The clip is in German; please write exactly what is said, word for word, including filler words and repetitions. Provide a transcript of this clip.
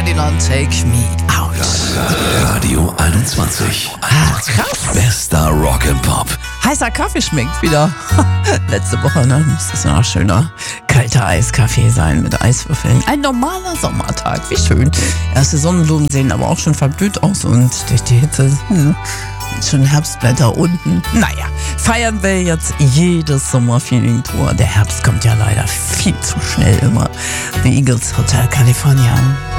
Ferdinand, Take Me Out. Radio einundzwanzig. Ah, krass. Bester Rock and Pop. Heißer Kaffee schmeckt wieder. Letzte Woche, ne? Muss das noch schöner kalter Eiskaffee sein mit Eiswürfeln. Ein normaler Sommertag, wie schön. Erste Sonnenblumen sehen aber auch schon verblüht aus und durch die Hitze hm, schon Herbstblätter unten. Naja, feiern wir jetzt jedes Sommerfeeling-Tour. Der Herbst kommt ja leider viel zu schnell immer. The Eagles, Hotel California.